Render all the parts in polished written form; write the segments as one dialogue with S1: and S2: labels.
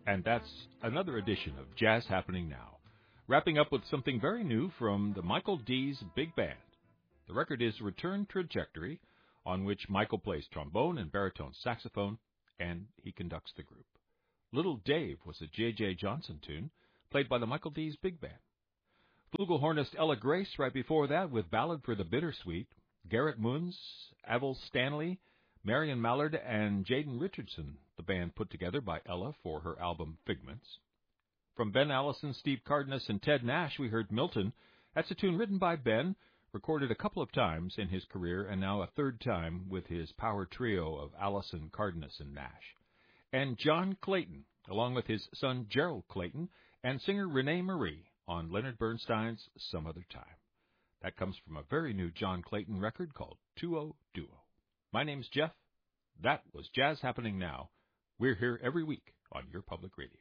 S1: And that's another edition of Jazz Happening Now, wrapping up with something very new from the Michael D's Big Band. The record is Return Trajectory, on which Michael plays trombone and baritone saxophone, and he conducts the group. Little Dave was a J.J. Johnson tune, played by the Michael D's Big Band. Flugelhornist Ella Grace right before that with Ballad for the Bittersweet, Garrett Munz, Avel Stanley, Marion Mallard, and Jaden Richardson, the band put together by Ella for her album Figments. From Ben Allison, Steve Cardenas, and Ted Nash, we heard Milton. That's a tune written by Ben, recorded a couple of times in his career, and now a third time with his power trio of Allison, Cardenas, and Nash. And John Clayton, along with his son Gerald Clayton, and singer Renee Marie on Leonard Bernstein's Some Other Time. That comes from a very new John Clayton record called 2-0 Duo. My name's Jeff. That was Jazz Happening Now. We're here every week on your public radio.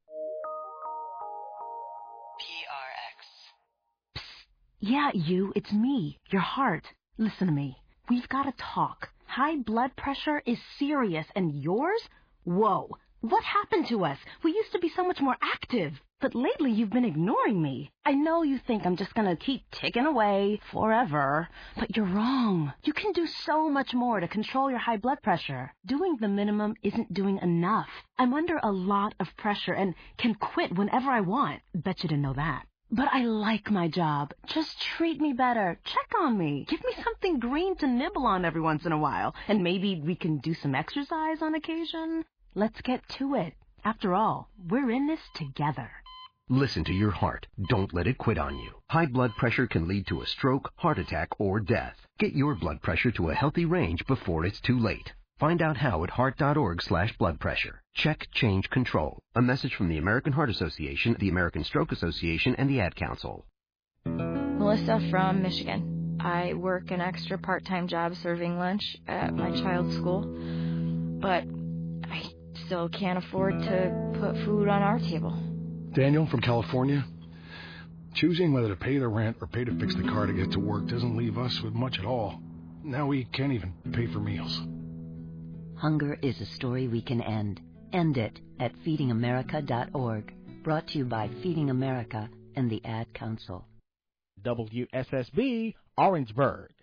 S2: PRX. Psst. Yeah, you. It's me, your heart. Listen to me. We've got to talk. High blood pressure is serious, and yours? Whoa. What happened to us? We used to be so much more active. But lately you've been ignoring me. I know you think I'm just gonna keep ticking away forever, but you're wrong. You can do so much more to control your high blood pressure. Doing the minimum isn't doing enough. I'm under a lot of pressure and can quit whenever I want. Bet you didn't know that. But I like my job. Just treat me better. Check on me. Give me something green to nibble on every once in a while. And maybe we can do some exercise on occasion. Let's get to it. After all, we're in this together.
S3: Listen to your heart. Don't let it quit on you. High blood pressure can lead to a stroke, heart attack, or death. Get your blood pressure to a healthy range before it's too late. Find out how at heart.org/blood pressure. Check, change, control. A message from the American Heart Association, the American Stroke Association, and the Ad Council.
S4: Melissa from Michigan. I work an extra part-time job serving lunch at my child's school, but I still can't afford to put food on our table.
S5: Daniel from California. Choosing whether to pay the rent or pay to fix the car to get to work doesn't leave us with much at all. Now we can't even pay for meals.
S6: Hunger is a story we can end. End it at feedingamerica.org. Brought to you by Feeding America and the Ad Council.
S7: WSSB, Orangeburg.